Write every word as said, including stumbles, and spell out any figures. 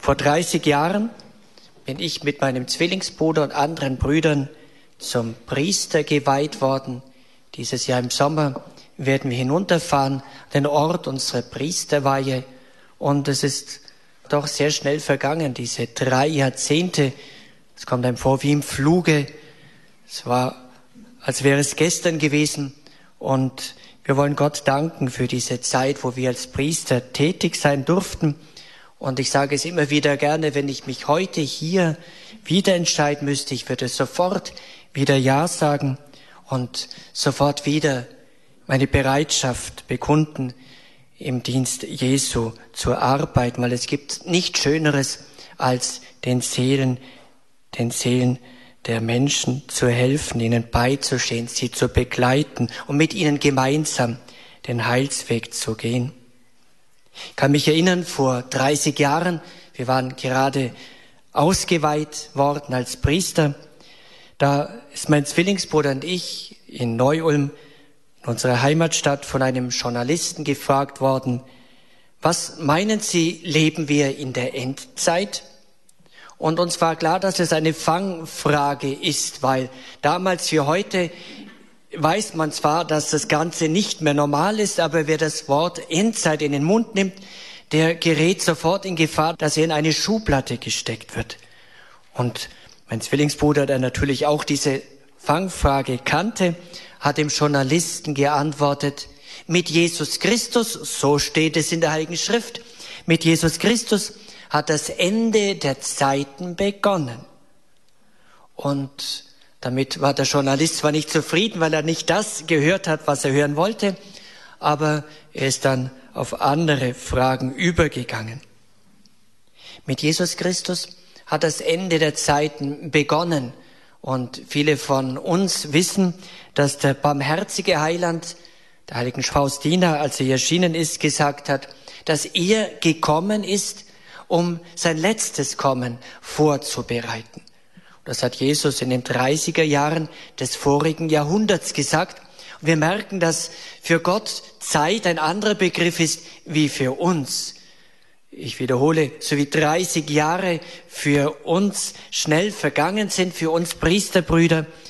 Vor dreißig Jahren bin ich mit meinem Zwillingsbruder und anderen Brüdern zum Priester geweiht worden. Dieses Jahr im Sommer werden wir hinunterfahren, den Ort unserer Priesterweihe. Und es ist doch sehr schnell vergangen, diese drei Jahrzehnte. Es kommt einem vor wie im Fluge. Es war, als wäre es gestern gewesen. Und wir wollen Gott danken für diese Zeit, wo wir als Priester tätig sein durften. Und ich sage es immer wieder gerne, wenn ich mich heute hier wieder entscheiden müsste, ich würde sofort wieder Ja sagen und sofort wieder meine Bereitschaft bekunden, im Dienst Jesu zu arbeiten, weil es gibt nichts Schöneres, als den Seelen, den Seelen der Menschen zu helfen, ihnen beizustehen, sie zu begleiten und mit ihnen gemeinsam den Heilsweg zu gehen. Ich kann mich erinnern, vor dreißig Jahren, wir waren gerade ausgeweiht worden als Priester, da ist mein Zwillingsbruder und ich in Neu-Ulm, in unserer Heimatstadt, von einem Journalisten gefragt worden, was meinen Sie, leben wir in der Endzeit? Und uns war klar, dass es eine Fangfrage ist, weil damals wie heute weiß man zwar, dass das Ganze nicht mehr normal ist, aber wer das Wort Endzeit in den Mund nimmt, der gerät sofort in Gefahr, dass er in eine Schublade gesteckt wird. Und mein Zwillingsbruder, der natürlich auch diese Fangfrage kannte, hat dem Journalisten geantwortet, mit Jesus Christus, so steht es in der Heiligen Schrift, mit Jesus Christus hat das Ende der Zeiten begonnen. Und damit war der Journalist zwar nicht zufrieden, weil er nicht das gehört hat, was er hören wollte, aber er ist dann auf andere Fragen übergegangen. Mit Jesus Christus hat das Ende der Zeiten begonnen. Und viele von uns wissen, dass der barmherzige Heiland, der heiligen Faustina, als er erschienen ist, gesagt hat, dass er gekommen ist, um sein letztes Kommen vorzubereiten. Das hat Jesus in den dreißiger Jahren des vorigen Jahrhunderts gesagt. Und wir merken, dass für Gott Zeit ein anderer Begriff ist wie für uns. Ich wiederhole, so wie dreißig Jahre für uns schnell vergangen sind, für uns Priesterbrüder,